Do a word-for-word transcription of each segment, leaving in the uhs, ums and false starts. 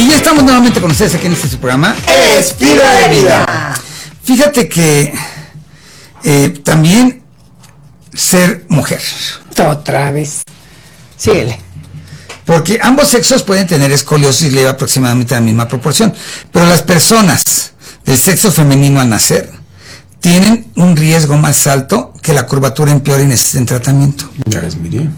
Y ya estamos nuevamente con ustedes aquí en este su programa Estilo de Vida. Fíjate que eh, también ser mujer. Otra vez. Síguele. Porque ambos sexos pueden tener escoliosis leve aproximadamente en la misma proporción, pero las personas del sexo femenino al nacer tienen un riesgo más alto que la curvatura empeore y necesiten tratamiento. Ya ves, Miri.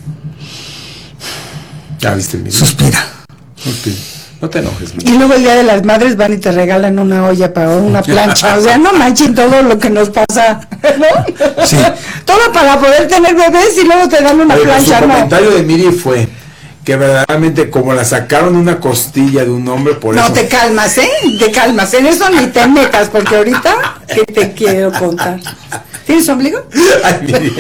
Ya viste, Miri. Suspira. Ok. No te enojes, Miri. Y luego el Día de las Madres van y te regalan una olla para una plancha. O sea, no manchen todo lo que nos pasa, ¿no? Sí. Todo para poder tener bebés y luego te dan una Oye, plancha, su ¿no? comentario de Miri fue que verdaderamente como la sacaron una costilla de un hombre, por No, eso... te calmas, ¿eh? Te calmas. En eso ni te metas, porque ahorita, ¿qué te quiero contar? ¿Tienes ombligo? Ay, Miri.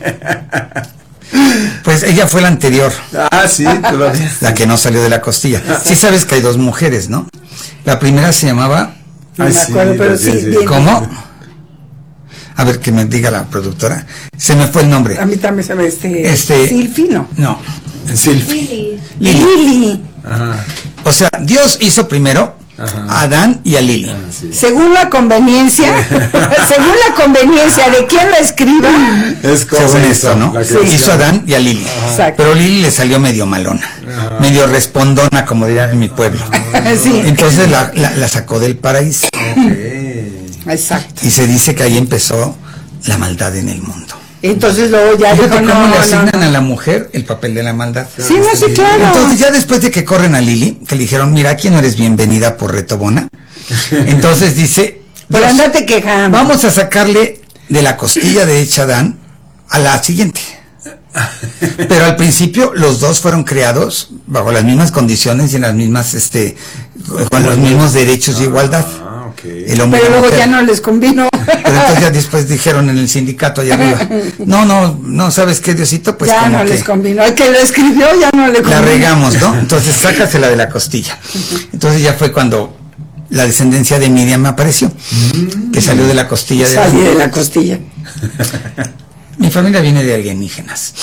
Pues ella fue la anterior, Ah, sí, todavía. la que no salió de la costilla. Sí sabes que hay dos mujeres, ¿no? La primera se llamaba... No Ay, me sí, acuerdo, pero sí, sí, sí. bien. ¿Cómo? A ver, que me diga la productora. Se me fue el nombre. A mí también se me este... Este- Silfino. No. Silfi. Lili. Lili. Ajá. O sea, Dios hizo primero Ajá. a Adán y a Lili. Ah, sí. Según la conveniencia, según la conveniencia de quien la escriba, Es como Según eso, ¿no? la Sí. cristiana. Hizo a Adán y a Lili. Exacto. Pero Lili le salió medio malona, Ajá. medio respondona, como dirían en mi pueblo. sí, Entonces la, la- la sacó del paraíso. Ok. exacto. Y se dice que ahí empezó la maldad en el mundo. Entonces luego ya Fíjate dijo, cómo no, le no, asignan no. a la mujer el papel de la maldad. Sí, no, sí, claro. Entonces ya después de que corren a Lili, que le dijeron, mira, aquí no eres bienvenida por retobona. Entonces dice, Por Dios, andarte quejando. vamos a sacarle de la costilla de hecha Adán a la siguiente. Pero al principio los dos fueron creados bajo las mismas condiciones y en las mismas, este, con los mismos derechos de igualdad. Ah, ok. El hombre Pero y la luego mujer. ya no les convino. Pero entonces ya después dijeron en el sindicato allá arriba, no, no, no, ¿sabes qué, Diosito? Pues ya como no que les convino. El que lo escribió ya no le convino. la regamos, ¿no? Entonces sácasela de la costilla. Entonces ya fue cuando la descendencia de Miriam apareció, que salió de la costilla de Salí Adán. de la costilla. Mi familia viene de alienígenas.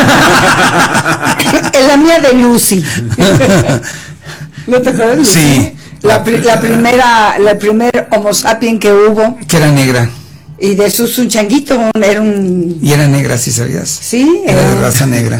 Es la mía de Lucy. ¿No te acuerdas de Lucy? Sí. La, pri- la primera, la primer homo sapien que hubo. Que era negra. Y de sus un changuito, un- era un... Y era negra, ¿sí sabías? Sí, Era de era- raza negra.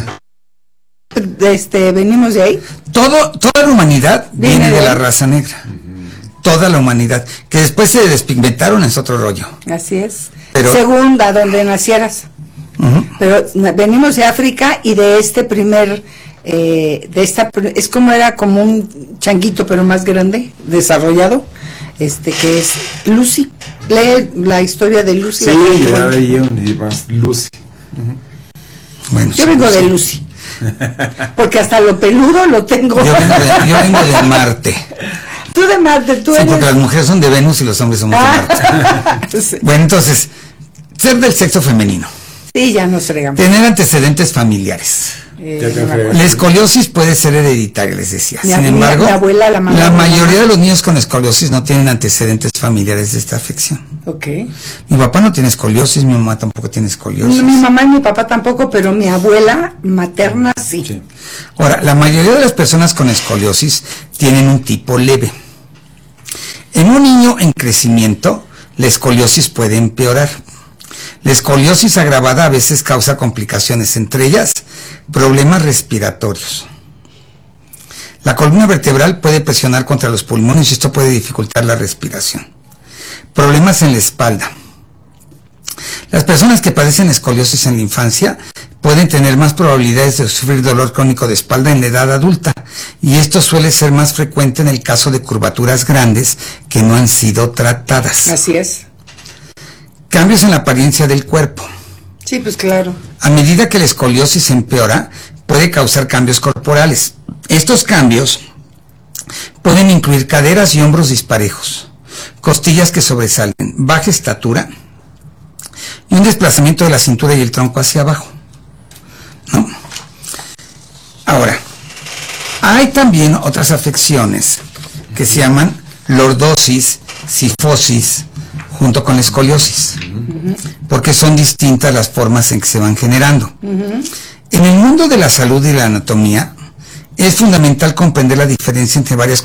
este, venimos de ahí. Todo, toda la humanidad Viene viene de de la ahí. raza negra. Toda la humanidad. Que después se despigmentaron es otro rollo. Así es. Pero- Segunda, donde nacieras. Ujú. Pero na- venimos de África y de este primer, eh, de esta, pr- es como era como un changuito pero más grande, desarrollado, este que es Lucy. Lee la historia de Lucy. Sí, Bueno, ya leí un y más Lucy. Bueno, yo sí, vengo sí. de Lucy, porque hasta lo peludo lo tengo. Yo vengo de, yo vengo de Marte. Tú de Marte, tú Sí, eres... porque las mujeres son de Venus y los hombres somos de Marte. Ah, sí. Bueno, entonces, ser del sexo femenino. Sí, ya nos fregamos. Tener antecedentes familiares. Eh, Ya te no me fregas. acuerdo. La escoliosis puede ser hereditaria, les decía. Mi Sin abuela- embargo, mi abuela, la mamá la de mi mayoría mamá. de los niños con escoliosis no tienen antecedentes familiares de esta afección. Ok. Mi papá no tiene escoliosis, mi mamá tampoco tiene escoliosis. Mi mamá y mi papá tampoco, pero mi abuela materna sí. Sí. Ahora, la mayoría de las personas con escoliosis tienen un tipo leve. En un niño en crecimiento, la escoliosis puede empeorar. La escoliosis agravada a veces causa complicaciones, entre ellas problemas respiratorios. La columna vertebral puede presionar contra los pulmones y esto puede dificultar la respiración. Problemas en la espalda. Las personas que padecen escoliosis en la infancia pueden tener más probabilidades de sufrir dolor crónico de espalda en la edad adulta, y esto suele ser más frecuente en el caso de curvaturas grandes que no han sido tratadas. Así es. Cambios en la apariencia del cuerpo. Sí, pues claro. A medida que la escoliosis empeora, puede causar cambios corporales. Estos cambios pueden incluir caderas y hombros disparejos, costillas que sobresalen, baja estatura y un desplazamiento de la cintura y el tronco hacia abajo, ¿no? Ahora, hay también otras afecciones que se llaman lordosis, cifosis, junto con la escoliosis, porque son distintas las formas en que se van generando. En el mundo de la salud y la anatomía, es fundamental comprender la diferencia entre varias